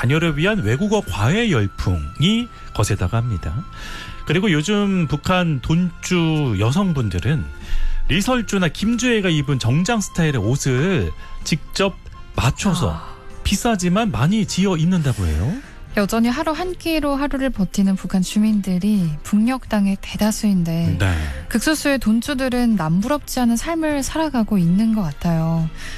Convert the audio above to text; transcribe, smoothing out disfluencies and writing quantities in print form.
자녀를 위한 외국어 과외 열풍이 거세다고 합니다. 그리고 요즘 북한 돈주 여성분들은 리설주나 김주혜가 입은 정장 스타일의 옷을 직접 맞춰서 비싸지만 많이 지어 입는다고 해요. 여전히 하루 한 끼로 하루를 버티는 북한 주민들이 북녘 땅의 대다수인데 네. 극소수의 돈주들은 남부럽지 않은 삶을 살아가고 있는 것 같아요.